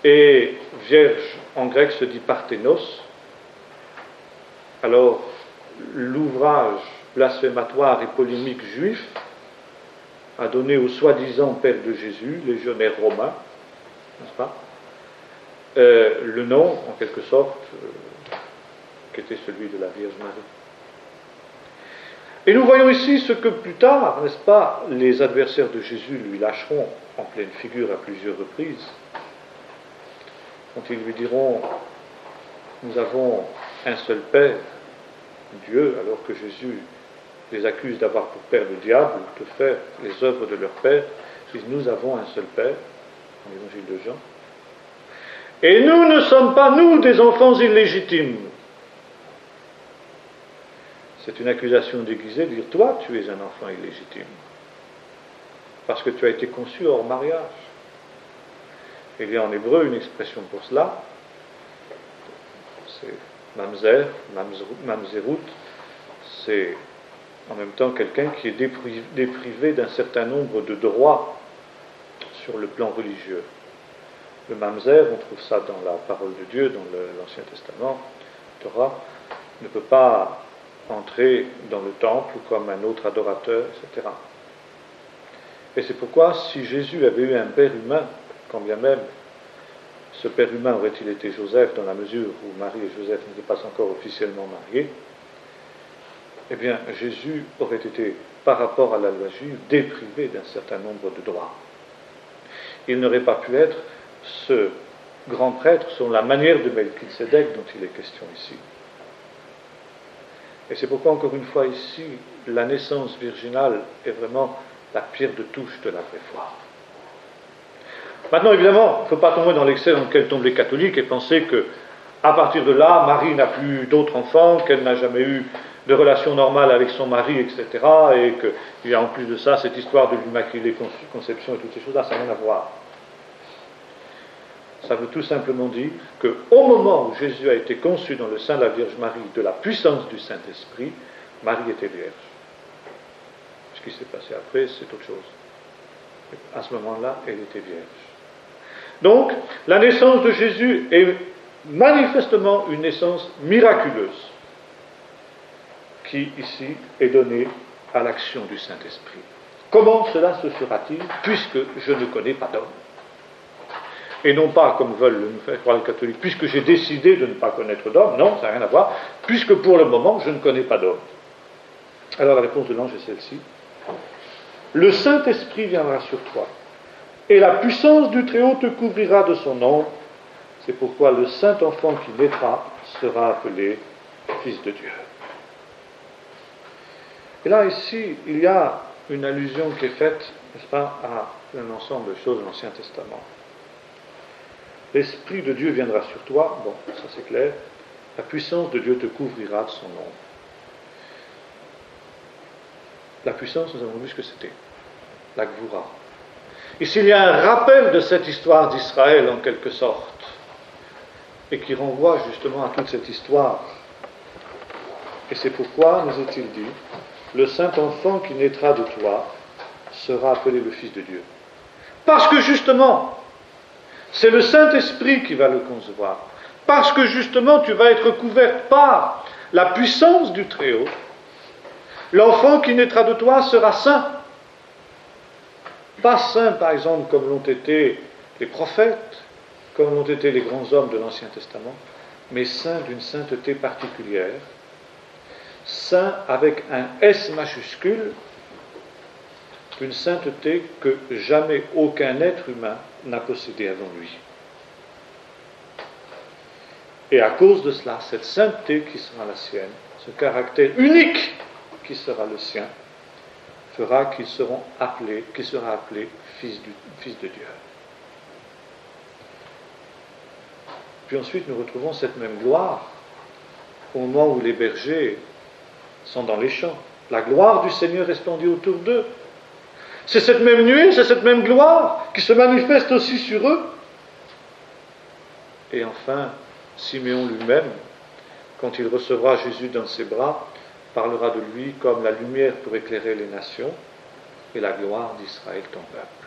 Et vierge en grec se dit parthénos. Alors, l'ouvrage blasphématoire et polémique juif a donné au soi-disant père de Jésus, légionnaire romain, n'est-ce pas, le nom, en quelque sorte, qui était celui de la Vierge Marie. Et nous voyons ici ce que plus tard, n'est-ce pas, les adversaires de Jésus lui lâcheront en pleine figure à plusieurs reprises, quand ils lui diront « Nous avons un seul Père, Dieu », alors que Jésus les accuse d'avoir pour père le diable, de faire les œuvres de leur père. Ils disent « Nous avons un seul Père », dans l'évangile de Jean. Et nous ne sommes pas, nous, des enfants illégitimes. C'est une accusation déguisée de dire « Toi, tu es un enfant illégitime, parce que tu as été conçu hors mariage ». Il y a en hébreu une expression pour cela, c'est mamzer, mamzerut, c'est en même temps quelqu'un qui est déprivé d'un certain nombre de droits sur le plan religieux. Le mamzer, on trouve ça dans la parole de Dieu, dans l'Ancien Testament, Torah, ne peut pas entrer dans le temple comme un autre adorateur, etc. Et c'est pourquoi, si Jésus avait eu un père humain, quand bien même ce père humain aurait-il été Joseph, dans la mesure où Marie et Joseph n'étaient pas encore officiellement mariés, eh bien Jésus aurait été, par rapport à la loi juive, déprivé d'un certain nombre de droits. Il n'aurait pas pu être ce grand prêtre selon la manière de Melchisédek dont il est question ici. Et c'est pourquoi, encore une fois, ici, la naissance virginale est vraiment la pierre de touche de la vraie foi. Maintenant, évidemment, il ne faut pas tomber dans l'excès dans lequel tombent les catholiques et penser que, à partir de là, Marie n'a plus d'autres enfants, qu'elle n'a jamais eu de relation normale avec son mari, etc., et qu'il y a en plus de ça cette histoire de l'Immaculée Conception et toutes ces choses-là, ça n'a rien à voir. Ça veut tout simplement dire qu'au moment où Jésus a été conçu dans le sein de la Vierge Marie, de la puissance du Saint-Esprit, Marie était vierge. Ce qui s'est passé après, c'est autre chose. À ce moment-là, elle était vierge. Donc, la naissance de Jésus est manifestement une naissance miraculeuse qui, ici, est donnée à l'action du Saint-Esprit. Comment cela se fera-t-il, puisque je ne connais pas d'homme? Et non pas, comme veulent nous faire croire les catholiques, puisque j'ai décidé de ne pas connaître d'homme. Non, ça n'a rien à voir, puisque pour le moment, je ne connais pas d'homme. Alors la réponse de l'ange est celle-ci. Le Saint-Esprit viendra sur toi, et la puissance du Très-Haut te couvrira de son ombre. C'est pourquoi le Saint-Enfant qui naîtra sera appelé Fils de Dieu. Et là, ici, il y a une allusion qui est faite, n'est-ce pas, à un ensemble de choses de l'Ancien Testament. L'Esprit de Dieu viendra sur toi, bon, ça c'est clair, la puissance de Dieu te couvrira de son ombre. La puissance, nous avons vu ce que c'était, la Gvoura. Ici, il y a un rappel de cette histoire d'Israël, en quelque sorte, et qui renvoie justement à toute cette histoire. Et c'est pourquoi, nous est-il dit, le Saint-Enfant qui naîtra de toi sera appelé le Fils de Dieu. Parce que justement, c'est le Saint-Esprit qui va le concevoir. Parce que justement, tu vas être couverte par la puissance du Très-Haut. L'enfant qui naîtra de toi sera saint. Pas saint, par exemple, comme l'ont été les prophètes, comme l'ont été les grands hommes de l'Ancien Testament, mais saint d'une sainteté particulière. Saint avec un S majuscule, une sainteté que jamais aucun être humain n'a possédée avant lui. Et à cause de cela, cette sainteté qui sera la sienne, ce caractère unique qui sera le sien, fera qu'il sera appelé fils de Dieu. Puis ensuite, nous retrouvons cette même gloire au moment où les bergers sont dans les champs. La gloire du Seigneur resplendit autour d'eux. C'est cette même nuée, c'est cette même gloire qui se manifeste aussi sur eux. Et enfin, Siméon lui-même, quand il recevra Jésus dans ses bras, parlera de lui comme la lumière pour éclairer les nations, et la gloire d'Israël tombera.